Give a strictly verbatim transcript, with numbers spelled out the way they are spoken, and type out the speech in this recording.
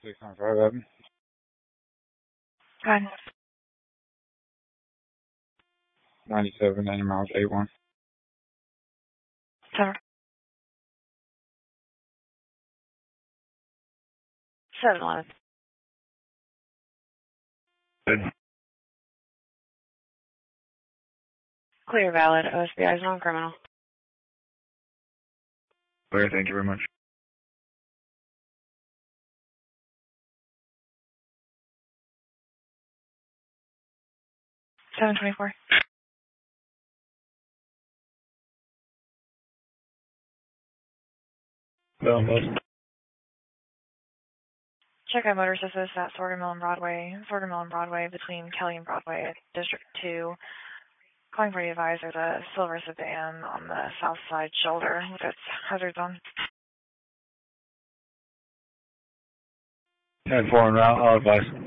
six nine five eleven. Go ahead. ninety-seven, ninety miles, eight one. Seven. seven eleven. Good. Clear, valid. O S B I is non-criminal. Clear, thank you very much. seven twenty-four. No, no. Check out Motor Assist at Sorghum Mill and Broadway. Sorghum Mill and Broadway between Kelly and Broadway, District two. Calling for the advisor, the silver sedan on the south side shoulder with its hazards on. ten four en route, I'll advise.